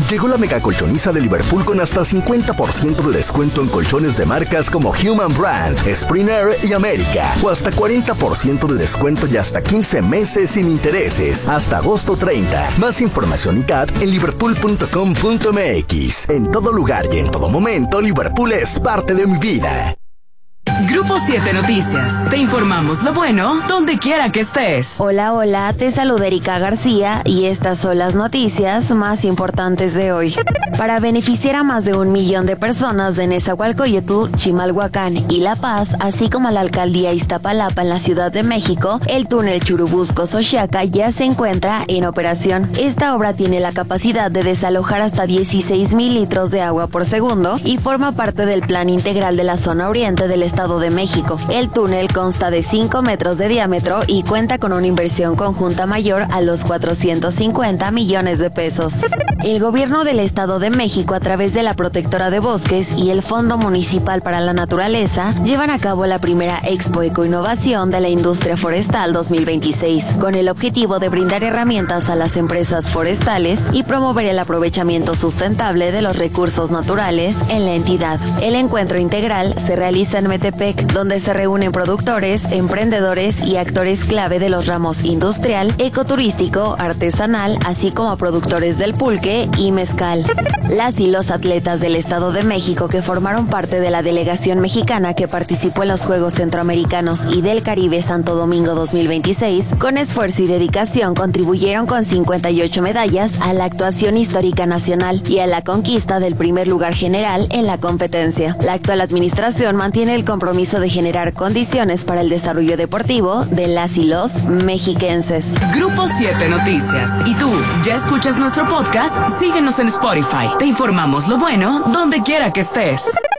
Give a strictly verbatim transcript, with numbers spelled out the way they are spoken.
Llegó la mega colchoniza de Liverpool con hasta cincuenta por ciento de descuento en colchones de marcas como Human Brand, Spring Air y América. O hasta cuarenta por ciento de descuento y hasta quince meses sin intereses. Hasta agosto treinta. Más información y C A T en liverpool punto com punto m x. En todo lugar y en todo momento, Liverpool es parte de mi vida. Grupo siete Noticias. Te informamos lo bueno donde quiera que estés. Hola, hola, te saluda Erika García y estas son las noticias más importantes de hoy. Para beneficiar a más de un millón de personas de Nezahualcóyotl, Chimalhuacán y La Paz, así como a la alcaldía Iztapalapa en la Ciudad de México, el túnel Churubusco-Xochiaca ya se encuentra en operación. Esta obra tiene la capacidad de desalojar hasta dieciséis mil litros de agua por segundo y forma parte del Plan Integral de la Zona Oriente del Estado de México. El túnel consta de cinco metros de diámetro y cuenta con una inversión conjunta mayor a los cuatrocientos cincuenta millones de pesos. El gobierno del Estado de México, a través de la Protectora de Bosques y el Fondo Municipal para la Naturaleza, llevan a cabo la primera Expo Ecoinnovación de la Industria Forestal dos mil veintiséis, con el objetivo de brindar herramientas a las empresas forestales y promover el aprovechamiento sustentable de los recursos naturales en la entidad. El encuentro integral se realiza en Metepec, donde se reúnen productores, emprendedores y actores clave de los ramos industrial, ecoturístico, artesanal, así como productores del pulque y mezcal. Las y los atletas del Estado de México que formaron parte de la delegación mexicana que participó en los Juegos Centroamericanos y del Caribe Santo Domingo dos mil veintiséis, con esfuerzo y dedicación contribuyeron con cincuenta y ocho medallas a la actuación histórica nacional y a la conquista del primer lugar general en la competencia. La actual administración mantiene el compromiso de generar condiciones para el desarrollo deportivo de las y los mexiquenses. Grupo siete Noticias. ¿Y tú, ya escuchas nuestro podcast? Síguenos en Spotify. Te informamos lo bueno donde quiera que estés.